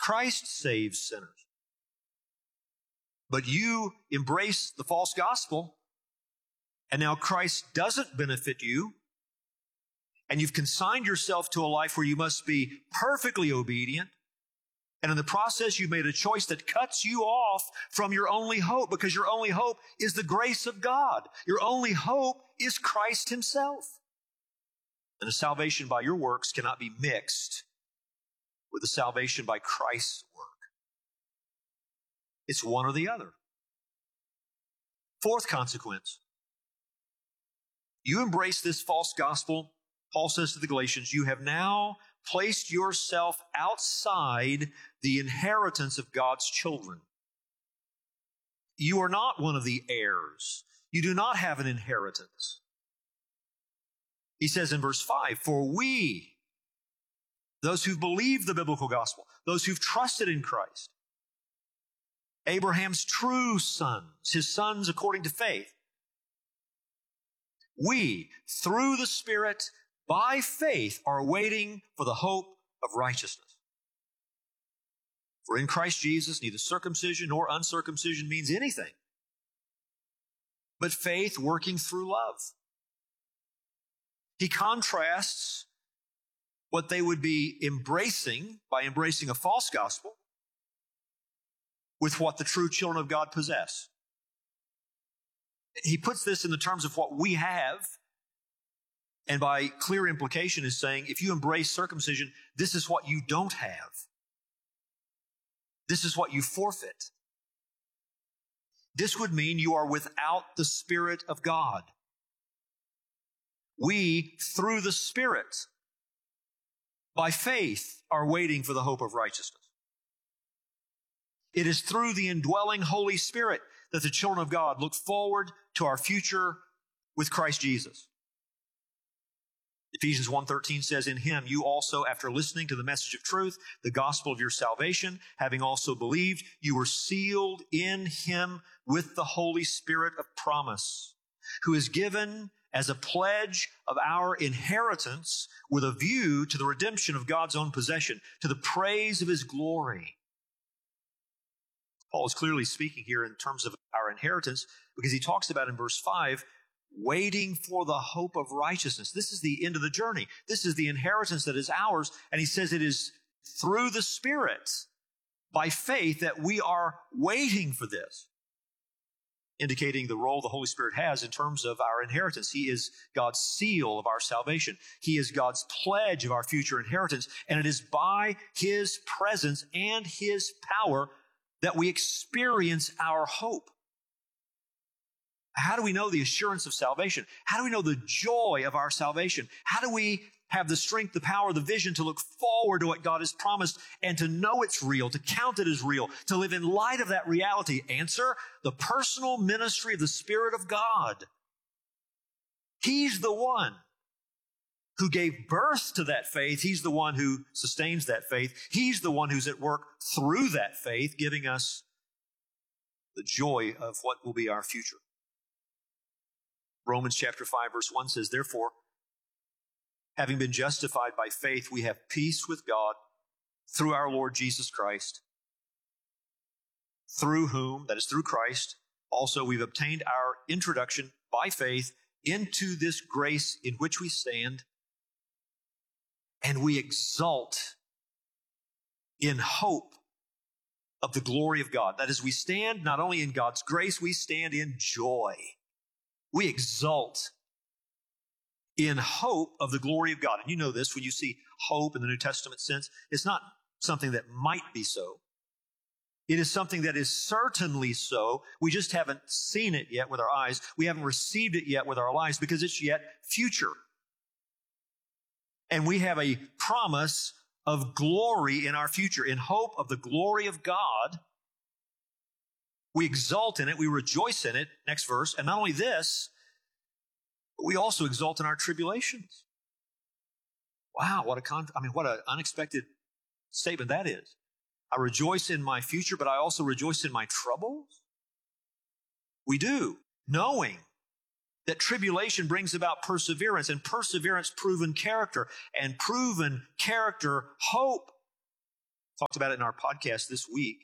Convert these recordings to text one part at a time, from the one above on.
Christ saves sinners. But you embrace the false gospel, and now Christ doesn't benefit you, and you've consigned yourself to a life where you must be perfectly obedient, and in the process you've made a choice that cuts you off from your only hope, because your only hope is the grace of God. Your only hope is Christ himself. And the salvation by your works cannot be mixed with the salvation by Christ's work. It's one or the other. Fourth consequence. You embrace this false gospel, Paul says to the Galatians, you have now placed yourself outside the inheritance of God's children. You are not one of the heirs. You do not have an inheritance. He says in verse 5, for we, those who've believed the biblical gospel, those who've trusted in Christ, Abraham's true sons, his sons according to faith, we, through the Spirit, by faith, are waiting for the hope of righteousness. For in Christ Jesus, neither circumcision nor uncircumcision means anything, but faith working through love. He contrasts what they would be embracing by embracing a false gospel with what the true children of God possess. He puts this in the terms of what we have, and by clear implication is saying, if you embrace circumcision, this is what you don't have. This is what you forfeit. This would mean you are without the Spirit of God. We, through the Spirit, by faith, are waiting for the hope of righteousness. It is through the indwelling Holy Spirit that the children of God look forward to our future with Christ Jesus. Ephesians 1:13 says, in him you also, after listening to the message of truth, the gospel of your salvation, having also believed, you were sealed in him with the Holy Spirit of promise, who is given as a pledge of our inheritance with a view to the redemption of God's own possession, to the praise of his glory. Paul is clearly speaking here in terms of our inheritance because he talks about in verse 5, waiting for the hope of righteousness. This is the end of the journey. This is the inheritance that is ours. And he says it is through the Spirit, by faith, that we are waiting for this, indicating the role the Holy Spirit has in terms of our inheritance. He is God's seal of our salvation. He is God's pledge of our future inheritance. And it is by his presence and his power that we experience our hope. How do we know the assurance of salvation? How do we know the joy of our salvation? How do we have the strength, the power, the vision to look forward to what God has promised and to know it's real, to count it as real, to live in light of that reality? Answer, the personal ministry of the Spirit of God. He's the one who gave birth to that faith. He's the one who sustains that faith. He's the one who's at work through that faith, giving us the joy of what will be our future. Romans chapter 5 verse 1 says, therefore, having been justified by faith, we have peace with God through our Lord Jesus Christ, through whom, that is through Christ, also we've obtained our introduction by faith into this grace in which we stand, and we exult in hope of the glory of God. That is, we stand not only in God's grace, we stand in joy. We exult in hope of the glory of God. And you know this, when you see hope in the New Testament sense, it's not something that might be so. It is something that is certainly so. We just haven't seen it yet with our eyes. We haven't received it yet with our lives because it's yet future. And we have a promise of glory in our future, in hope of the glory of God. We exult in it. We rejoice in it. Next verse. And not only this, but we also exult in our tribulations. Wow, what an unexpected statement that is. I rejoice in my future, but I also rejoice in my troubles. We do, knowing that tribulation brings about perseverance, and perseverance proven character, and proven character hope. Talked about it in our podcast this week,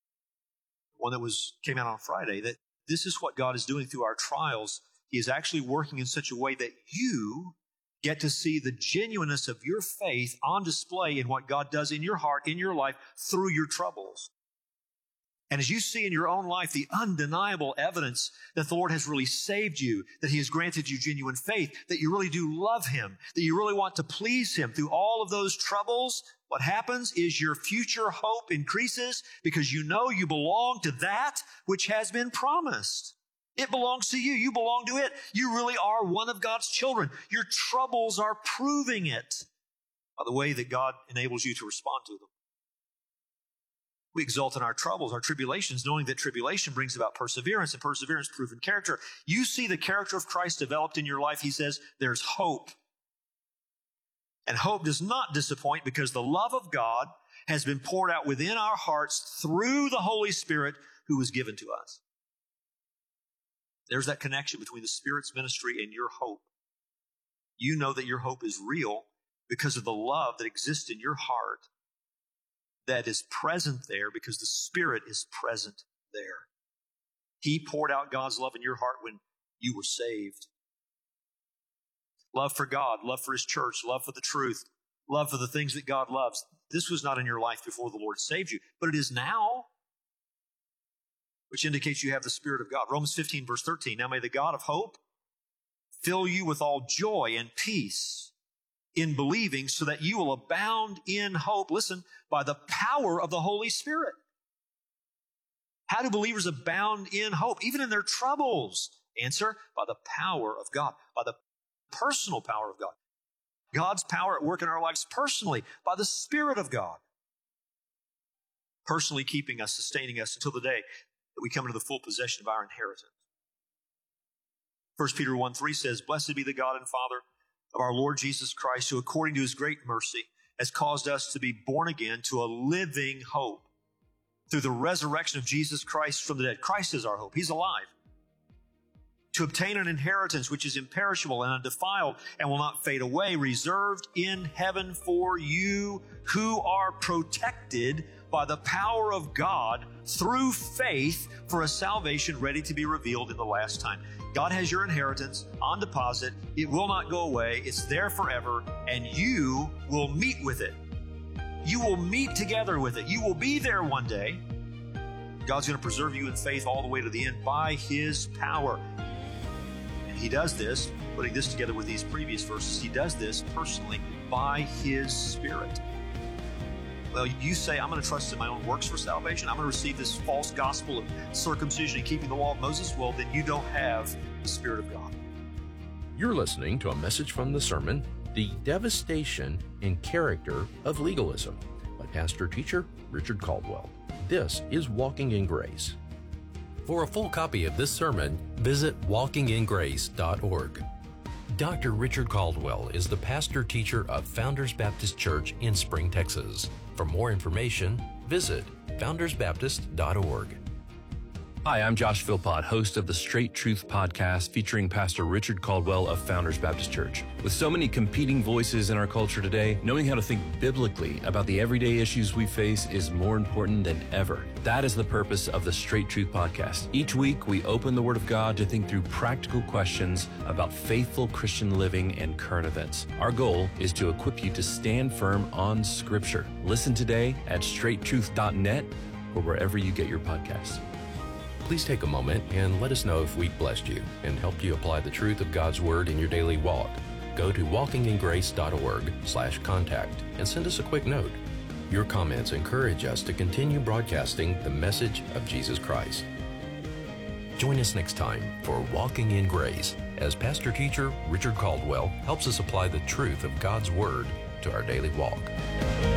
one that came out on Friday, that this is what God is doing through our trials. He is actually working in such a way that you get to see the genuineness of your faith on display in what God does in your heart, in your life, through your troubles. And as you see in your own life the undeniable evidence that the Lord has really saved you, that He has granted you genuine faith, that you really do love Him, that you really want to please Him through all of those troubles, what happens is your future hope increases because you know you belong to that which has been promised. It belongs to you. You belong to it. You really are one of God's children. Your troubles are proving it by the way that God enables you to respond to them. We exult in our troubles, our tribulations, knowing that tribulation brings about perseverance, and perseverance proven character. You see the character of Christ developed in your life. He says there's hope. And hope does not disappoint because the love of God has been poured out within our hearts through the Holy Spirit who was given to us. There's that connection between the Spirit's ministry and your hope. You know that your hope is real because of the love that exists in your heart that is present there because the Spirit is present there. He poured out God's love in your heart when you were saved. Love for God, love for His church, love for the truth, love for the things that God loves. This was not in your life before the Lord saved you, but it is now, which indicates you have the Spirit of God. Romans 15, verse 13. Now may the God of hope fill you with all joy and peace in believing so that you will abound in hope, listen, by the power of the Holy Spirit. How do believers abound in hope, even in their troubles? Answer, by the power of God, by the personal power of God. God's power at work in our lives personally, by the Spirit of God. Personally keeping us, sustaining us until the day that we come into the full possession of our inheritance. 1 Peter 1:3 says, Blessed be the God and Father of our Lord Jesus Christ, who according to His great mercy has caused us to be born again to a living hope through the resurrection of Jesus Christ from the dead. Christ is our hope. He's alive. To obtain an inheritance which is imperishable and undefiled and will not fade away, reserved in heaven for you who are protected by the power of God through faith for a salvation ready to be revealed in the last time. God has your inheritance on deposit. It will not go away. It's there forever, and you will meet with it. You will meet together with it. You will be there one day. God's going to preserve you in faith all the way to the end by His power. And He does this, putting this together with these previous verses, He does this personally by His Spirit. Well, you say, I'm going to trust in my own works for salvation. I'm going to receive this false gospel of circumcision and keeping the law of Moses. Well, then you don't have the Spirit of God. You're listening to a message from the sermon, The Devastation and Character of Legalism, by pastor-teacher Richard Caldwell. This is Walking in Grace. For a full copy of this sermon, visit walkingingrace.org. Dr. Richard Caldwell is the pastor-teacher of Founders Baptist Church in Spring, Texas. For more information, visit foundersbaptist.org. Hi, I'm Josh Philpott, host of the Straight Truth podcast featuring Pastor Richard Caldwell of Founders Baptist Church. With so many competing voices in our culture today, knowing how to think biblically about the everyday issues we face is more important than ever. That is the purpose of the Straight Truth podcast. Each week, we open the Word of God to think through practical questions about faithful Christian living and current events. Our goal is to equip you to stand firm on Scripture. Listen today at straighttruth.net or wherever you get your podcasts. Please take a moment and let us know if we blessed you and helped you apply the truth of God's Word in your daily walk. Go to walkingingrace.org/contact and send us a quick note. Your comments encourage us to continue broadcasting the message of Jesus Christ. Join us next time for Walking in Grace as pastor-teacher Richard Caldwell helps us apply the truth of God's Word to our daily walk.